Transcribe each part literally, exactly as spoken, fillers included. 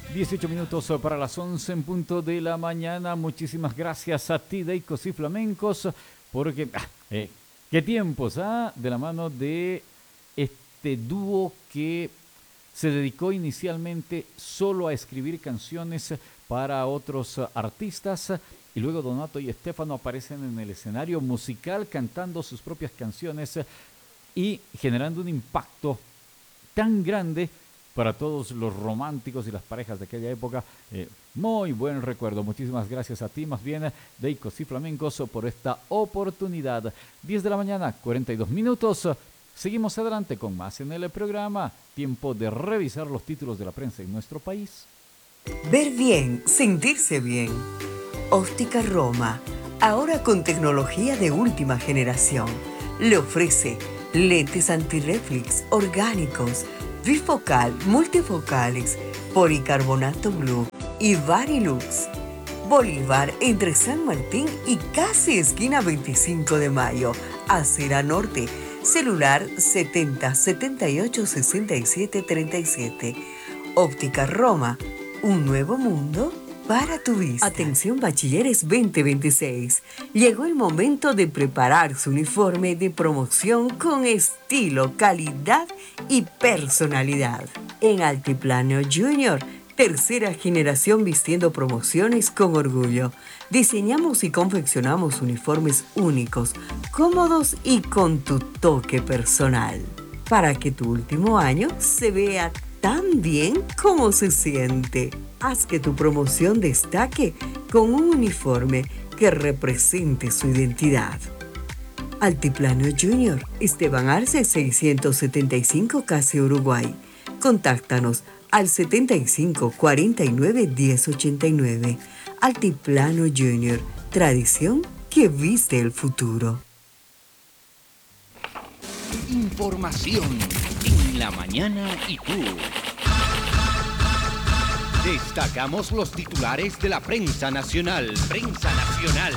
dieciocho minutos para las once en punto de la mañana. Muchísimas gracias a ti, Deicos y Flamencos, porque ah, eh, qué tiempos, ¿ah? De la mano de este dúo que se dedicó inicialmente solo a escribir canciones para otros uh, artistas y luego Donato y Estefano aparecen en el escenario musical cantando sus propias canciones uh, y generando un impacto tan grande para todos los románticos y las parejas de aquella época. Eh, muy buen recuerdo. Muchísimas gracias a ti, más bien, Deicos y Flamencos, por esta oportunidad. diez de la mañana, cuarenta y dos minutos. Seguimos adelante con más en el programa. Tiempo de revisar los títulos de la prensa en nuestro país. Ver bien, sentirse bien. Óptica Roma, ahora con tecnología de última generación. Le ofrece lentes antirreflex orgánicos, bifocal, multifocales, policarbonato blue y Varilux. Bolívar entre San Martín y casi esquina veinticinco de mayo, Acera Norte. Celular setenta, setenta y ocho, sesenta y siete, treinta y siete. Óptica Roma, un nuevo mundo para tu vista. Atención bachilleres veinte veintiséis. Llegó el momento de preparar su uniforme de promoción con estilo, calidad y personalidad. En Altiplano Junior, tercera generación vistiendo promociones con orgullo. Diseñamos y confeccionamos uniformes únicos, cómodos y con tu toque personal, para que tu último año se vea tan bien como se siente. Haz que tu promoción destaque con un uniforme que represente su identidad. Altiplano Junior, Esteban Arce seiscientos setenta y cinco, Casi Uruguay. Contáctanos al setenta y cinco, cuarenta y nueve, diez ochenta y nueve. Altiplano Junior, tradición que viste el futuro. Información en la mañana y tú. Destacamos los titulares de la prensa nacional. Prensa nacional.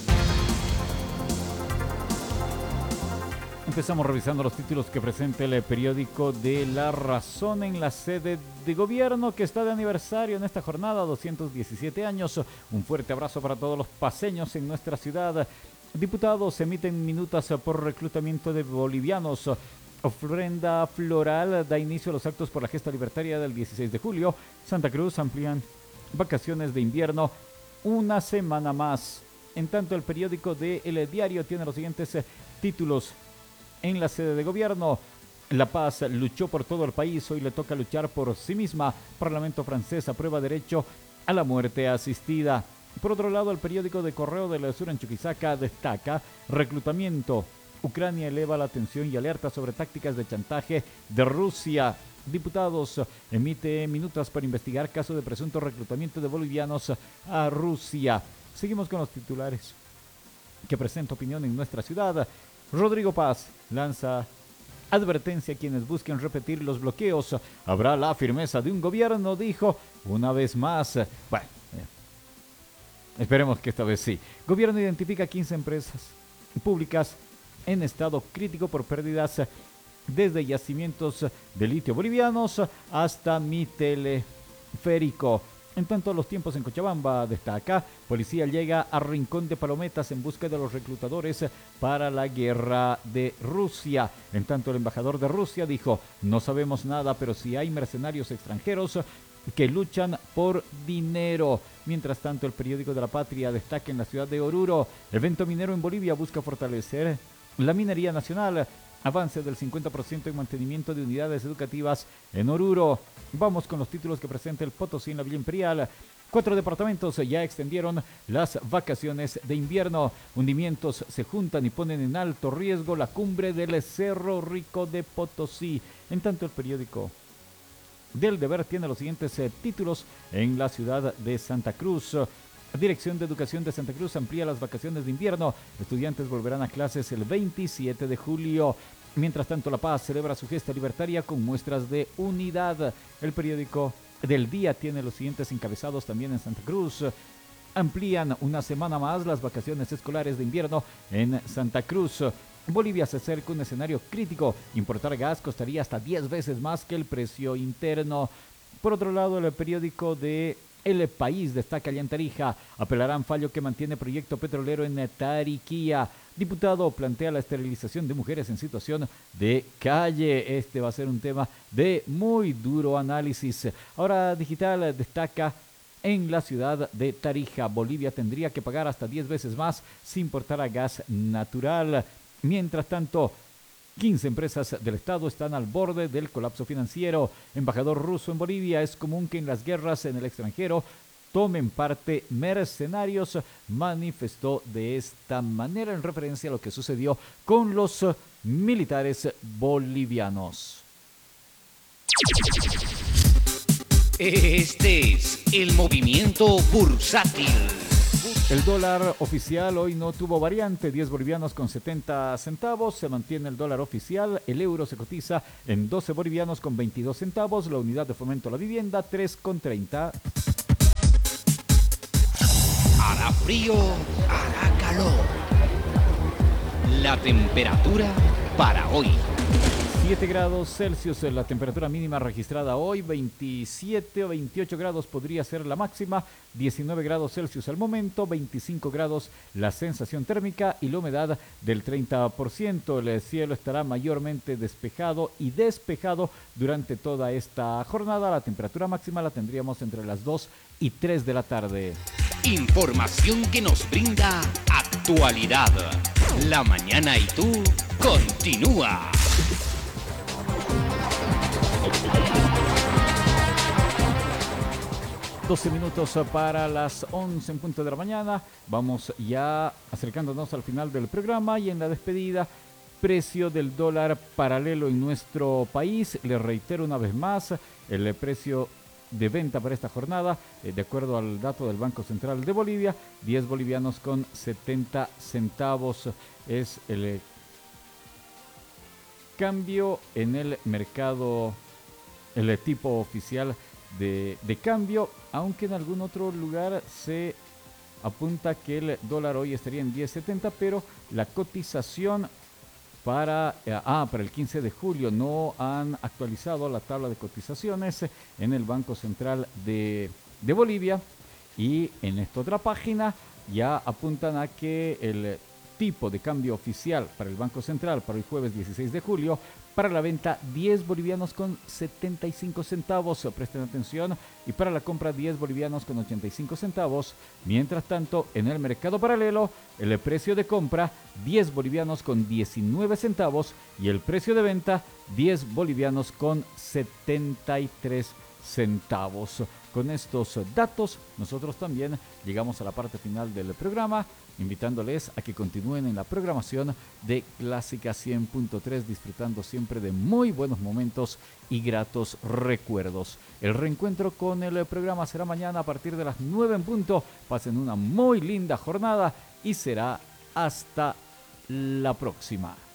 Empezamos revisando los títulos que presenta el periódico de La Razón en la sede de gobierno que está de aniversario en esta jornada, doscientos diecisiete años. Un fuerte abrazo para todos los paseños en nuestra ciudad. Diputados emiten minutas por reclutamiento de bolivianos. Ofrenda floral da inicio a los actos por la gesta libertaria del dieciséis de julio. Santa Cruz amplían vacaciones de invierno una semana más. En tanto, el periódico de El Diario tiene los siguientes eh, títulos. En la sede de gobierno, La Paz luchó por todo el país, hoy le toca luchar por sí misma. Parlamento francés aprueba derecho a la muerte asistida. Por otro lado, el periódico de Correo de la Sur en Chuquisaca destaca reclutamiento. Ucrania eleva la tensión y alerta sobre tácticas de chantaje de Rusia. Diputados emite minutas para investigar caso de presunto reclutamiento de bolivianos a Rusia. Seguimos con los titulares que presenta opinión en nuestra ciudad. Rodrigo Paz lanza advertencia a quienes busquen repetir los bloqueos. Habrá la firmeza de un gobierno, dijo una vez más. Bueno, eh, esperemos que esta vez sí. Gobierno identifica quince empresas públicas en estado crítico por pérdidas desde yacimientos de litio bolivianos hasta mi teleférico. En tanto, los tiempos en Cochabamba destaca, policía llega a Rincón de Palometas en busca de los reclutadores para la guerra de Rusia. En tanto, el embajador de Rusia dijo, no sabemos nada, pero si hay mercenarios extranjeros que luchan por dinero. Mientras tanto, el periódico de La Patria destaca en la ciudad de Oruro, evento minero en Bolivia busca fortalecer la minería nacional. Avance del cincuenta por ciento en mantenimiento de unidades educativas en Oruro. Vamos con los títulos que presenta el Potosí en la Villa Imperial. Cuatro departamentos ya extendieron las vacaciones de invierno. Hundimientos se juntan y ponen en alto riesgo la cumbre del Cerro Rico de Potosí. En tanto, el periódico del Deber tiene los siguientes eh, títulos en la ciudad de Santa Cruz. Dirección de Educación de Santa Cruz amplía las vacaciones de invierno. Estudiantes volverán a clases el veintisiete de julio. Mientras tanto, La Paz celebra su gesta libertaria con muestras de unidad. El periódico del día tiene los siguientes encabezados también en Santa Cruz. Amplían una semana más las vacaciones escolares de invierno en Santa Cruz. Bolivia se acerca a un escenario crítico. Importar gas costaría hasta diez veces más que el precio interno. Por otro lado, el periódico de El País destaca allá en Tarija, apelarán fallo que mantiene proyecto petrolero en Tariquía. Diputado plantea la esterilización de mujeres en situación de calle. Este va a ser un tema de muy duro análisis. Ahora Digital destaca en la ciudad de Tarija, Bolivia tendría que pagar hasta diez veces más si importara gas natural. Mientras tanto, quince empresas del Estado están al borde del colapso financiero. Embajador ruso en Bolivia, es común que en las guerras en el extranjero tomen parte mercenarios, manifestó de esta manera en referencia a lo que sucedió con los militares bolivianos. Este es el movimiento bursátil. El dólar oficial hoy no tuvo variante, diez bolivianos con setenta centavos, se mantiene el dólar oficial, el euro se cotiza en doce bolivianos con veintidós centavos, la unidad de fomento a la vivienda tres con treinta. Hará frío, hará calor. La temperatura para hoy. siete grados Celsius, la temperatura mínima registrada hoy, veintisiete o veintiocho grados podría ser la máxima, diecinueve grados Celsius al momento, veinticinco grados la sensación térmica y la humedad del treinta por ciento. El cielo estará mayormente despejado y despejado durante toda esta jornada. La temperatura máxima la tendríamos entre las dos y tres de la tarde. Información que nos brinda actualidad. La mañana y tú continúa. doce minutos para las once en punto de la mañana. Vamos ya acercándonos al final del programa y en la despedida, precio del dólar paralelo en nuestro país. Les reitero una vez más, el precio de venta para esta jornada, eh, de acuerdo al dato del Banco Central de Bolivia, diez bolivianos con setenta centavos es el eh, cambio en el mercado, el eh, tipo oficial de, de cambio, aunque en algún otro lugar se apunta que el dólar hoy estaría en diez setenta, pero la cotización para, eh, ah, para el quince de julio no han actualizado la tabla de cotizaciones en el Banco Central de, de Bolivia, y en esta otra página ya apuntan a que el tipo de cambio oficial para el Banco Central para el jueves dieciséis de julio, para la venta diez bolivianos con setenta y cinco centavos, presten atención, y para la compra diez bolivianos con ochenta y cinco centavos. Mientras tanto, en el mercado paralelo, el precio de compra diez bolivianos con diecinueve centavos y el precio de venta diez bolivianos con setenta y tres centavos. Con estos datos, nosotros también llegamos a la parte final del programa, invitándoles a que continúen en la programación de Clásica cien punto tres, disfrutando siempre de muy buenos momentos y gratos recuerdos. El reencuentro con el programa será mañana a partir de las nueve en punto. Pasen una muy linda jornada y será hasta la próxima.